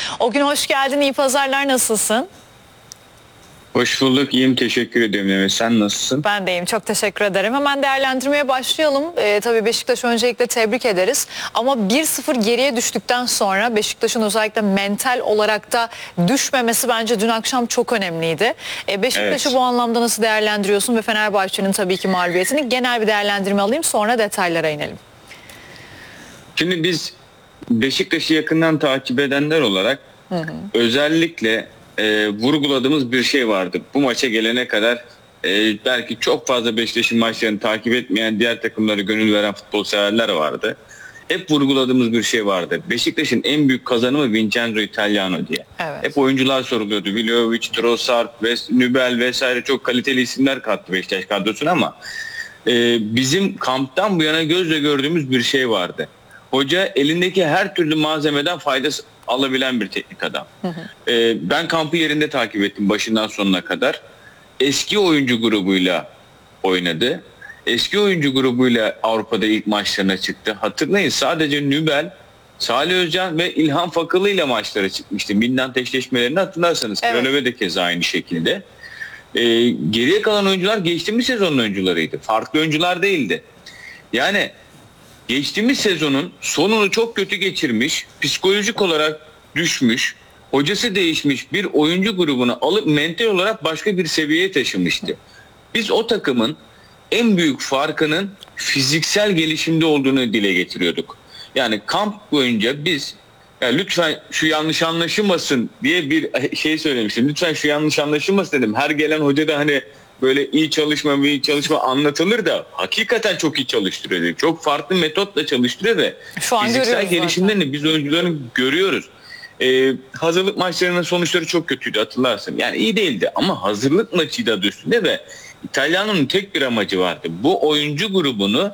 O gün hoş geldin, iyi pazarlar, nasılsın? Hoş bulduk. İyiyim. Teşekkür ederim. Mehmet. Sen nasılsın? Ben de iyiyim, çok teşekkür ederim. Hemen değerlendirmeye başlayalım. Tabii Beşiktaş öncelikle tebrik ederiz. Ama 1-0 geriye düştükten sonra Beşiktaş'ın özellikle mental olarak da düşmemesi bence dün akşam çok önemliydi. Beşiktaş'ı Evet. bu anlamda nasıl değerlendiriyorsun ve Fenerbahçe'nin tabii ki mağlubiyetini? Genel bir değerlendirme alayım, sonra detaylara inelim. Şimdi biz Beşiktaş'ı yakından takip edenler olarak özellikle vurguladığımız bir şey vardı. Bu maça gelene kadar belki çok fazla Beşiktaş'ın maçlarını takip etmeyen diğer takımları gönül veren futbol severler vardı. Hep vurguladığımız bir şey vardı. Beşiktaş'ın en büyük kazanımı Vincenzo Italiano diye. Evet. Hep oyuncular soruluyordu. Vlahovic, Trossard, Nübel vesaire çok kaliteli isimler kattı Beşiktaş kadrosuna ama bizim kamptan bu yana gözle gördüğümüz bir şey vardı. Hoca elindeki her türlü malzemeden fayda alabilen bir teknik adam. Ben kampı yerinde takip ettim başından sonuna kadar. Eski oyuncu grubuyla oynadı. Eski oyuncu grubuyla Avrupa'da ilk maçlarına çıktı. Hatırlayın, sadece Nübel, Salih Özcan ve İlhan Fakılı ile maçlara çıkmıştı. Midland eşleşmelerini hatırlarsanız. Evet. Kralöve de keza aynı şekilde. Geriye kalan oyuncular geçtiğimiz sezonun oyuncularıydı. Farklı oyuncular değildi. Yani geçtiğimiz sezonun sonunu çok kötü geçirmiş, psikolojik olarak düşmüş, hocası değişmiş bir oyuncu grubunu alıp mental olarak başka bir seviyeye taşımıştı. Biz o takımın en büyük farkının fiziksel gelişimde olduğunu dile getiriyorduk. Yani kamp boyunca biz ya lütfen şu yanlış anlaşılmasın diye bir şey söylemiştim. Lütfen şu yanlış anlaşılmasın dedim. Her gelen hoca da hani böyle iyi çalışma anlatılır da hakikaten çok iyi çalıştırıyor dedik. Çok farklı metotla çalıştırıyor ve Şu an fiziksel görüyoruz gelişimlerini biz oyuncuların görüyoruz. Hazırlık maçlarının sonuçları çok kötüydü, hatırlarsın. Yani iyi değildi ama hazırlık maçıydı adı üstünde ve İtalyana'nın tek bir amacı vardı. Bu oyuncu grubunu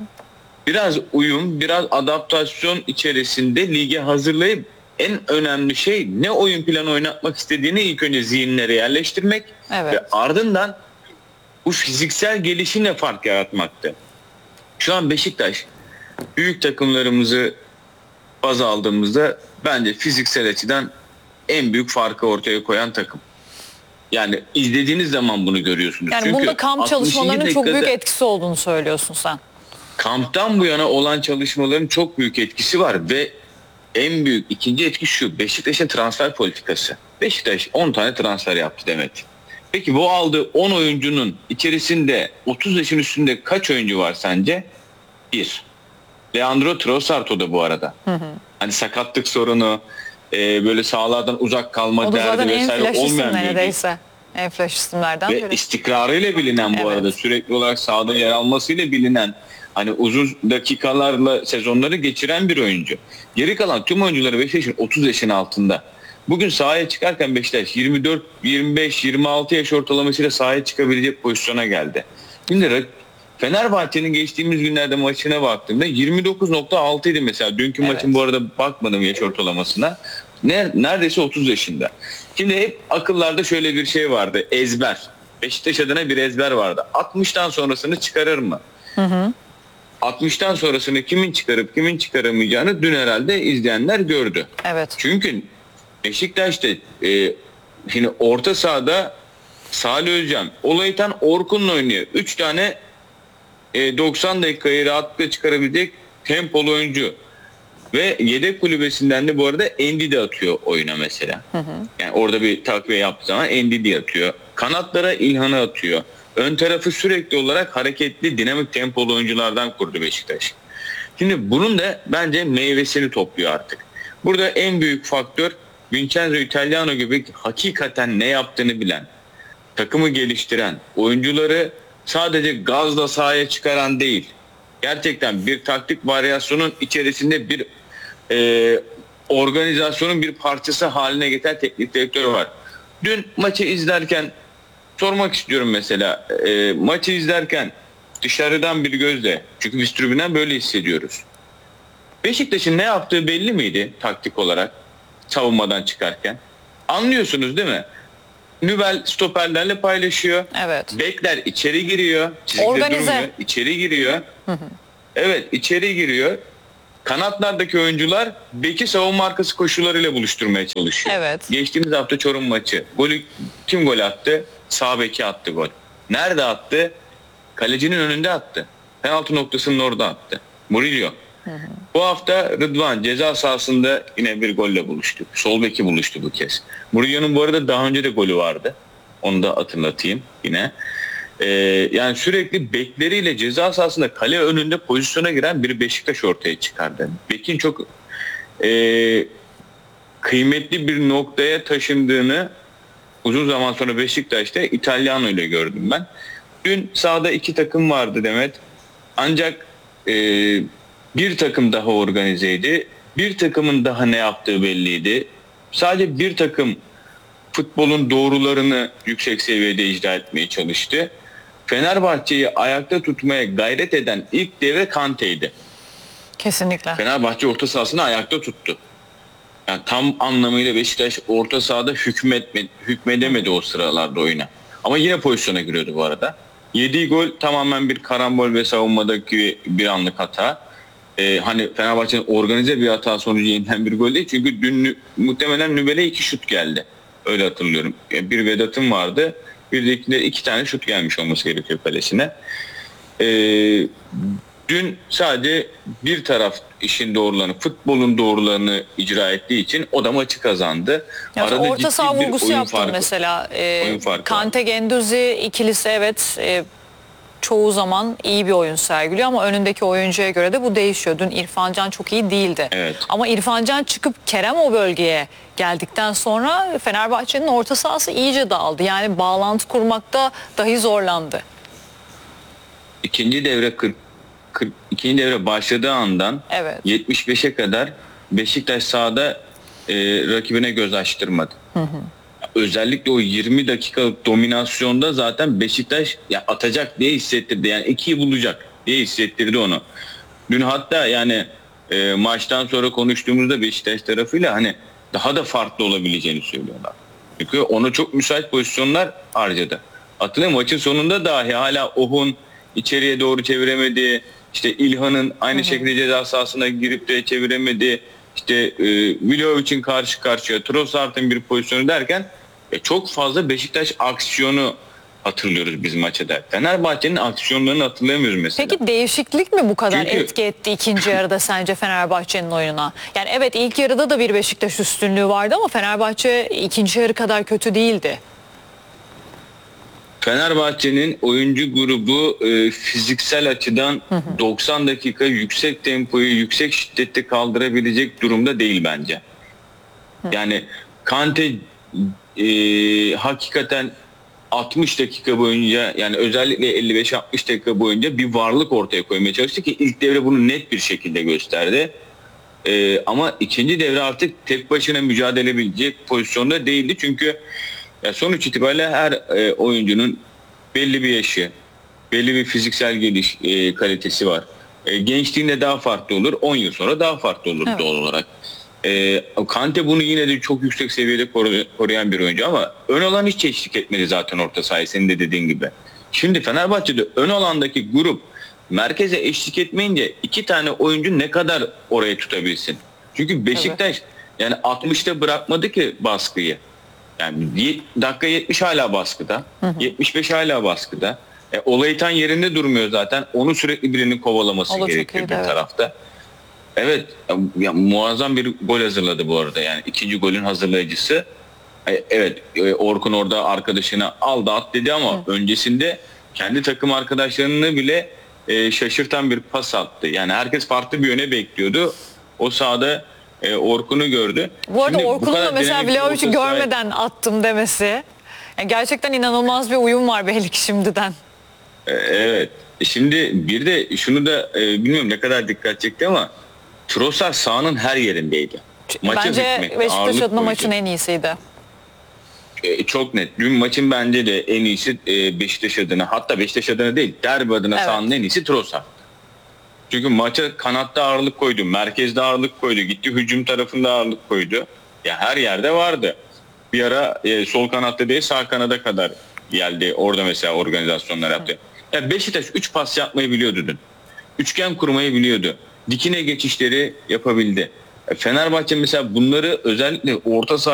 biraz uyum, biraz adaptasyon içerisinde lige hazırlayıp en önemli şey ne oyun planı oynatmak istediğini ilk önce zihinlere yerleştirmek Evet. ve ardından bu fiziksel gelişimle fark yaratmaktı. Şu an Beşiktaş büyük takımlarımızı baz aldığımızda bence fiziksel açıdan en büyük farkı ortaya koyan takım. Yani izlediğiniz zaman bunu görüyorsunuz. Yani Çünkü bunda kamp 60. çalışmalarının çok büyük dakikada etkisi olduğunu söylüyorsun sen. kamptan bu yana olan çalışmaların çok büyük etkisi var ve en büyük ikinci etki şu: Beşiktaş'ın transfer politikası. Beşiktaş 10 tane transfer yaptı Demet. Peki bu aldığı 10 oyuncunun içerisinde 30 yaşın üstünde kaç oyuncu var sence? 1. Leandro Trossard o da bu arada. Hani sakatlık sorunu, böyle sahalardan uzak kalma O da zaten derdi en vesaire flash isim olmayan bir oyuncu. neredeyse. En flash isimlerden Ve biri. istikrarıyla bilinen bu Evet. arada, sürekli olarak sahada yer almasıyla bilinen, hani uzun dakikalarla sezonları geçiren bir oyuncu. Geri kalan tüm oyuncuları Beşiktaş'ın 30 yaşın altında. Bugün sahaya çıkarken Beşiktaş 24, 25, 26 yaş ortalamasıyla sahaya çıkabilecek pozisyona geldi. Şimdi Fenerbahçe'nin geçtiğimiz günlerde maçına baktığımda 29.6 idi mesela. Dünkü Evet. maçın bu arada bakmadım yaş ortalamasına. Neredeyse 30 yaşında. Şimdi hep akıllarda şöyle bir şey vardı: ezber. Beşiktaş adına bir ezber vardı. 60'tan sonrasını çıkarır mı? 60'tan sonrasını kimin çıkarıp kimin çıkaramayacağını dün herhalde izleyenler gördü. Evet. Çünkü Beşiktaş'ta şimdi orta sahada Salih Özcan, Olaytan Orkun'la oynuyor. 3 tane 90 dakikayı rahatlıkla çıkarabilecek tempolu oyuncu. Ve yedek kulübesinden de bu arada Endidi atıyor oyuna mesela. Yani orada bir takviye yaptığı zaman Endidi atıyor. Kanatlara İlhan'ı atıyor. Ön tarafı sürekli olarak hareketli, dinamik, tempolu oyunculardan kurdu Beşiktaş. Şimdi bunun da bence meyvesini topluyor artık. Burada en büyük faktör Vincenzo Italiano gibi hakikaten ne yaptığını bilen, takımı geliştiren, oyuncuları sadece gazla sahaya çıkaran değil, gerçekten bir taktik varyasyonun içerisinde bir organizasyonun bir parçası haline getiren teknik direktör var. Dün maçı izlerken sormak istiyorum mesela, maçı izlerken dışarıdan bir gözle, çünkü biz tribünden böyle hissediyoruz. Beşiktaş'ın ne yaptığı belli miydi taktik olarak savunmadan çıkarken? Anlıyorsunuz değil mi? Nübel stoperlerle paylaşıyor. Evet. Bekler içeri giriyor. Çizgide Organize. durmuyor. İçeri giriyor. Evet, içeri giriyor. kanatlardaki oyuncular beki savunma arkası koşularıyla buluşturmaya çalışıyor. Evet. Geçtiğimiz hafta Çorum maçı. Kim gol attı? Sağ beki attı gol. Nerede attı? Kalecinin önünde attı. Penaltı noktasının orada attı. Murillo. Bu hafta Rıdvan ceza sahasında yine bir golle buluştu. Sol beki buluştu bu kez. Murillo'nun bu arada daha önce de golü vardı. Onu da hatırlatayım yine. Yani sürekli bekleriyle ceza sahasında kale önünde pozisyona giren bir Beşiktaş ortaya çıkardı. Bekin çok kıymetli bir noktaya taşındığını uzun zaman sonra Beşiktaş'ta İtalyano ile gördüm ben. Dün sahada 2 takım vardı Demet. Ancak bir takım daha organizeydi. Bir takımın daha ne yaptığı belliydi. Sadece bir takım futbolun doğrularını yüksek seviyede icra etmeye çalıştı. Fenerbahçe'yi ayakta tutmaya gayret eden ilk devre Kante'ydi. Kesinlikle. Fenerbahçe orta sahasını ayakta tuttu. Yani tam anlamıyla Beşiktaş orta sahada hükmedemedi o sıralarda oyuna. Ama yine pozisyona giriyordu bu arada. Yediği gol tamamen bir karambol ve savunmadaki bir anlık hata. Hani Fenerbahçe'nin organize bir hata sonucu yenilen bir gol değil. Çünkü dün muhtemelen Nübel'e 2 şut geldi. Öyle hatırlıyorum. Bir Vedat'ın vardı. Bir de 2 tane şut gelmiş olması gerekiyor kalesine. Dün sadece bir taraf işin doğrularını, futbolun doğrularını icra ettiği için o da maçı kazandı. Ya Arada orta saha bir vurgusu oyun yaptım farkı. mesela. Oyun farkı Kante Gendouzi ikilisi evet çoğu zaman iyi bir oyun sergiliyor ama önündeki oyuncuya göre de bu değişiyor. Dün İrfan Can çok iyi değildi. Evet. Ama İrfan Can çıkıp Kerem o bölgeye geldikten sonra Fenerbahçe'nin orta sahası iyice dağıldı. Yani bağlantı kurmakta dahi zorlandı. İkinci devre başladığı andan Evet. 75'e kadar Beşiktaş sahada rakibine göz açtırmadı. Özellikle o 20 dakikalık dominasyonda zaten Beşiktaş ya atacak diye hissettirdi. Yani 2'yi bulacak diye hissettirdi onu. Dün hatta yani maçtan sonra konuştuğumuzda Beşiktaş tarafıyla hani daha da farklı olabileceğini söylüyorlar. Çünkü ona çok müsait pozisyonlar harcadı. Hatırlayın maçın sonunda dahi hala Ohun içeriye doğru çeviremedi. İşte İlhan'ın aynı şekilde ceza sahasına girip de çeviremedi. İşte Vlahovic'in karşı karşıya, Trossard'ın bir pozisyonu derken çok fazla Beşiktaş aksiyonu hatırlıyoruz biz maça da. Fenerbahçe'nin aksiyonlarını hatırlayamıyoruz mesela. Peki değişiklik mi bu kadar Çünkü- etki etti ikinci yarıda sence Fenerbahçe'nin oyununa? Yani evet ilk yarıda da bir Beşiktaş üstünlüğü vardı ama Fenerbahçe ikinci yarı kadar kötü değildi. Fenerbahçe'nin oyuncu grubu fiziksel açıdan 90 dakika yüksek tempoyu yüksek şiddette kaldırabilecek durumda değil bence. Yani Kante hakikaten 60 dakika boyunca yani özellikle 55-60 dakika boyunca bir varlık ortaya koymaya çalıştı ki ilk devre bunu net bir şekilde gösterdi. Ama ikinci devre artık tek başına mücadele edebilecek pozisyonda değildi. Çünkü ya sonuç itibariyle her oyuncunun belli bir yaşı, belli bir fiziksel kalitesi var. Gençliğinde daha farklı olur, 10 yıl sonra daha farklı olur Evet. doğal olarak. Kante bunu yine de çok yüksek seviyede koruyan bir oyuncu ama ön alan hiç eşlik etmedi zaten orta sahaya senin de dediğin gibi. Şimdi Fenerbahçe'de ön alandaki grup merkeze eşlik etmeyince 2 tane oyuncu ne kadar oraya tutabilsin? Çünkü Beşiktaş yani 60'ta bırakmadı ki baskıyı. Yani dakika 70 hala baskıda. 75 hala baskıda. Olaytan yerinde durmuyor zaten. Onu sürekli birinin kovalaması O da çok gerekiyor iyiydi, bir evet. tarafta. Evet. Ya, muazzam bir gol hazırladı bu arada. Yani ikinci golün hazırlayıcısı. Evet. Orkun orada arkadaşına al da at dedi ama öncesinde kendi takım arkadaşlarını bile şaşırtan bir pas attı. Yani herkes farklı bir yöne bekliyordu. O sahada Orkun'u gördü. Bu arada Şimdi bu Orkun'un da kadar mesela dinamik bir Vlahovic'i orta saha- görmeden attım demesi. Yani gerçekten inanılmaz bir uyum var belli ki şimdiden. Evet. Şimdi bir de şunu da bilmiyorum ne kadar dikkat çekti ama Trossard sahanın her yerindeydi. Maça Bence hükmetti, Beşiktaş ağırlık adına koydu. maçın en iyisiydi. Çok net. Dün maçın bence de en iyisi Beşiktaş adına. Hatta Beşiktaş adına değil, derbi adına Evet. sahanın en iyisi Trossard. Çünkü maça kanatta ağırlık koydu, merkezde ağırlık koydu, gitti hücum tarafında ağırlık koydu. Ya her yerde vardı. Bir ara sol kanatta değil sağ kanada kadar geldi. Orada mesela organizasyonlar yaptı. Ya Beşiktaş 3 pas yapmayı biliyordu dün. Üçgen kurmayı biliyordu. dikine geçişleri yapabildi. Fenerbahçe mesela bunları özellikle orta saha